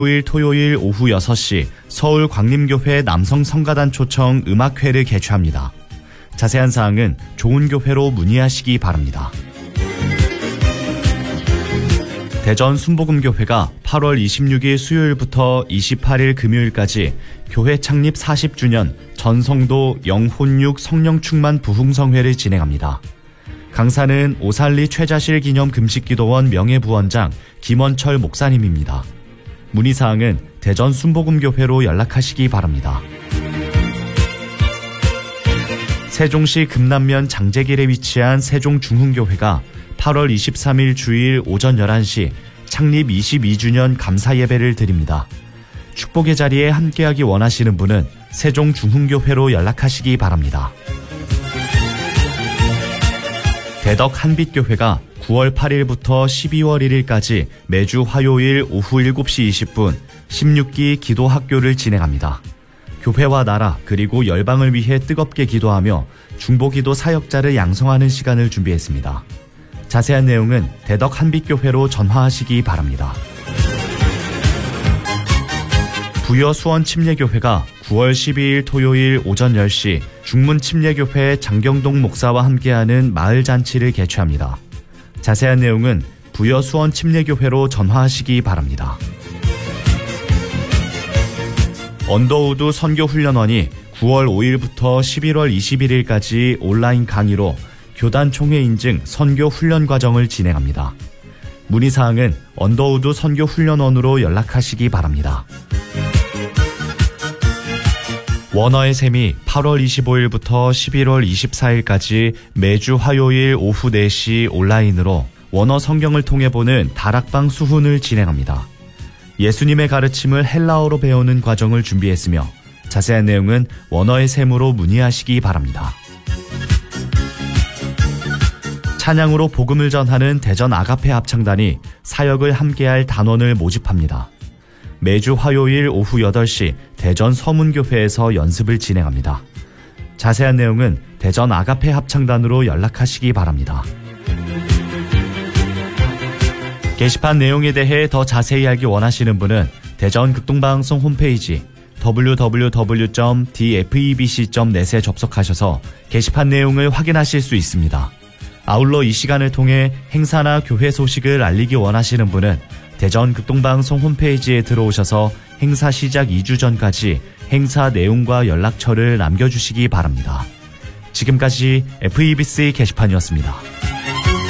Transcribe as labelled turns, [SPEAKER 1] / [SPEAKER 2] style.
[SPEAKER 1] 15일 토요일 오후 6시 서울 광림교회 남성성가단 초청 음악회를 개최합니다. 자세한 사항은 좋은교회로 문의하시기 바랍니다. 대전 순복음교회가 8월 26일 수요일부터 28일 금요일까지 교회 창립 40주년 전성도 영혼육 성령충만 부흥성회를 진행합니다. 강사는 오살리 최자실 기념 금식기도원 명예부원장 김원철 목사님입니다. 문의사항은 대전 순복음교회로 연락하시기 바랍니다. 세종시 금남면 장제길에 위치한 세종중흥교회가 8월 23일 주일 오전 11시 창립 22주년 감사예배를 드립니다. 축복의 자리에 함께하기 원하시는 분은 세종중흥교회로 연락하시기 바랍니다. 대덕 한빛교회가 9월 8일부터 12월 1일까지 매주 화요일 오후 7시 20분 16기 기도학교를 진행합니다. 교회와 나라 그리고 열방을 위해 뜨겁게 기도하며 중보기도 사역자를 양성하는 시간을 준비했습니다. 자세한 내용은 대덕 한빛교회로 전화하시기 바랍니다. 부여 수원 침례교회가 9월 12일 토요일 오전 10시 중문 침례교회 장경동 목사와 함께하는 마을잔치를 개최합니다. 자세한 내용은 부여 수원 침례교회로 전화하시기 바랍니다. 언더우드 선교훈련원이 9월 5일부터 11월 21일까지 온라인 강의로 교단 총회 인증 선교 훈련 과정을 진행합니다. 문의사항은 언더우드 선교훈련원으로 연락하시기 바랍니다. 원어의 셈이 8월 25일부터 11월 24일까지 매주 화요일 오후 4시 온라인으로 원어 성경을 통해 보는 다락방 수훈을 진행합니다. 예수님의 가르침을 헬라어로 배우는 과정을 준비했으며 자세한 내용은 원어의 셈으로 문의하시기 바랍니다. 찬양으로 복음을 전하는 대전 아가페 합창단이 사역을 함께할 단원을 모집합니다. 매주 화요일 오후 8시 대전 서문교회에서 연습을 진행합니다. 자세한 내용은 대전 아가페 합창단으로 연락하시기 바랍니다. 게시판 내용에 대해 더 자세히 알기 원하시는 분은 대전 극동방송 홈페이지 www.dfebc.net에 접속하셔서 게시판 내용을 확인하실 수 있습니다. 아울러 이 시간을 통해 행사나 교회 소식을 알리기 원하시는 분은 대전 극동방송 홈페이지에 들어오셔서 행사 시작 2주 전까지 행사 내용과 연락처를 남겨주시기 바랍니다. 지금까지 FEBC 게시판이었습니다.